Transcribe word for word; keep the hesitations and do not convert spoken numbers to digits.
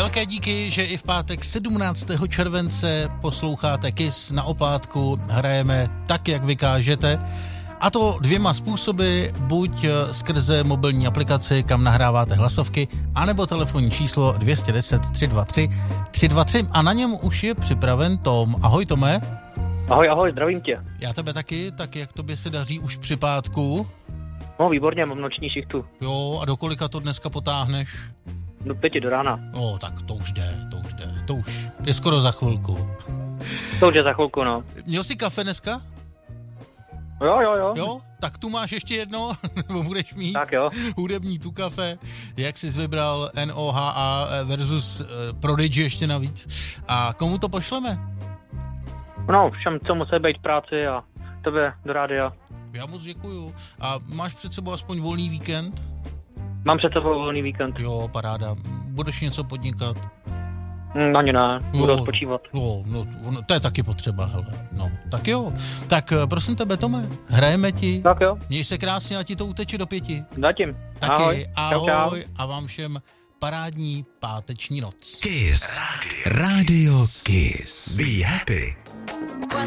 Velké díky, že i v pátek sedmnáctého července posloucháte Kiss na oplátku. Hrajeme tak, jak vykážete. A to dvěma způsoby, buď skrze mobilní aplikaci, kam nahráváte hlasovky, anebo telefonní číslo dvě deset tři dva tři tři dva tři a na něm už je připraven Tom. Ahoj Tome. Ahoj, ahoj, zdravím tě. Já tebe taky, tak jak tobě se daří už při pátku? No výborně, mám noční šichtu. Jo, a do kolika to dneska potáhneš? Do pěti do rána. O, tak to už jde, to už jde, to už je skoro za chvilku. To už je za chvilku, no. Měl jsi kafe dneska? Jo, jo, jo. Jo, tak tu máš ještě jedno, nebo budeš mít tak jo. Hudební tu kafe, jak jsi vybral N O H A versus Prodigy ještě navíc. A komu to pošleme? No, všem, co musí být v práci a tobě do rádia. Já moc děkuju. A máš před sebou aspoň volný víkend? Mám před sebou volný víkend. Jo, paráda. Budeš něco podnikat? Mm, ani ne, budu Jo, spočívat. Jo, no, no, to je taky potřeba, hele. No, tak jo. Tak prosím tebe, Tome, hrajeme ti. Tak jo. Měj se krásně a ti to uteče do pěti. Zatím. Taky, ahoj. ahoj. Čau, čau. A vám všem parádní páteční noc. Kiss. Radio Kiss. Be happy.